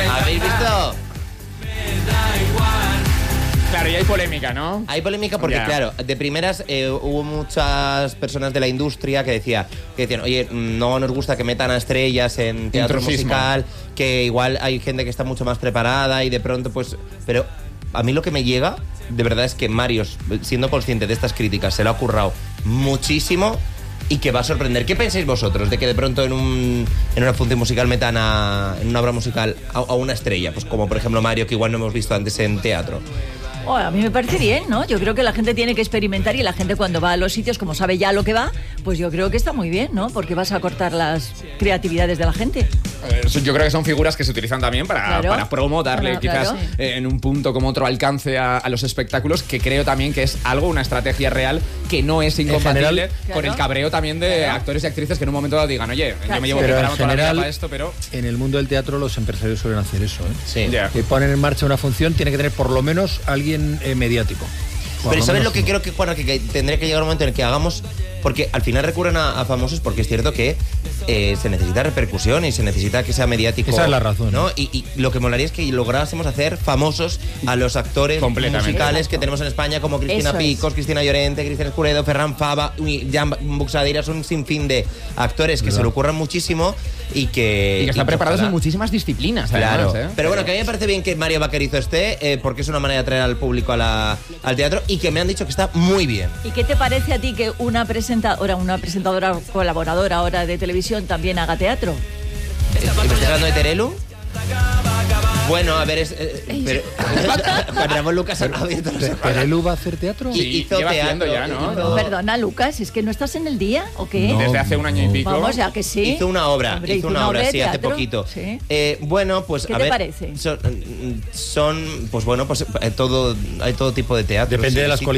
¿Habéis visto? Claro, y hay polémica, ¿no? Hay polémica porque, claro, de primeras hubo muchas personas de la industria que decían, oye, no nos gusta que metan a estrellas en teatro musical, que igual hay gente que está mucho más preparada y de pronto, pues... Pero a mí lo que me llega, de verdad, es que Mario, siendo consciente de estas críticas, se lo ha currado muchísimo y que va a sorprender. ¿Qué pensáis vosotros de que de pronto en una función musical metan en una obra musical a una estrella? Pues como, por ejemplo, Mario, que igual no hemos visto antes en teatro. Oh, a mí me parece bien, ¿no? Yo creo que la gente tiene que experimentar y la gente cuando va a los sitios, como sabe ya lo que va, pues yo creo que está muy bien, ¿no? Porque vas a cortar las creatividades de la gente. Yo creo que son figuras que se utilizan también para promo, darle quizás en un punto como otro alcance a los espectáculos, que creo también que es una estrategia real que no es incompatible con el cabreo también de actores y actrices que en un momento dado digan, oye, yo me llevo preparando toda la vida para esto, pero... En el mundo del teatro los empresarios suelen hacer eso, ¿eh? Sí. Que ponen en marcha una función, tiene que tener por lo menos alguien mediático. Pero ¿sabes lo que creo que tendría que llegar un momento en el que hagamos? Porque al final recurren a famosos porque es cierto que se necesita repercusión y se necesita que sea mediático. Esa es la razón, ¿no? Y lo que molaría es que lográsemos hacer famosos a los actores musicales que tenemos en España, como Cristina Picos, Cristina Llorente, Cristian Escuredo, Ferran Fava, Jan Buxadira. Son un sinfín de actores que se lo ocurran muchísimo y que están preparados en muchísimas disciplinas. Claro. Además, Pero bueno, que a mí me parece bien que Mario Vaquerizo esté, porque es una manera de atraer al público al teatro y que me han dicho que está muy bien. ¿Y qué te parece a ti que una presentadora colaboradora ahora de televisión también haga teatro? ¿Me estás hablando de Terelu? Bueno, a ver, pero Ramón Lucas ha abierto los ojos. ¿Terelu va a hacer teatro? Y hizo teatro ya, ¿no? Perdona, Lucas, ¿es que no estás en el día o qué? No. Desde hace un año y pico. Vamos, ya que sí. Hizo una obra, Hombre, hizo una obra sí, hace poquito. Sí. Bueno, pues ¿Qué a te ver, parece? Son pues bueno, pues hay todo tipo de teatro. Depende de las